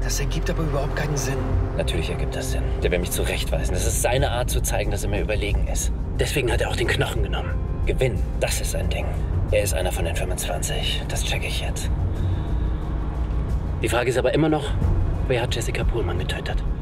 Das ergibt aber überhaupt keinen Sinn. Natürlich ergibt das Sinn. Der will mich zurechtweisen. Das ist seine Art zu zeigen, dass er mir überlegen ist. Deswegen hat er auch den Knochen genommen. Gewinn, das ist sein Ding. Er ist einer von den 25. Das checke ich jetzt. Die Frage ist aber immer noch, wer hat Jessica Pohlmann getötet?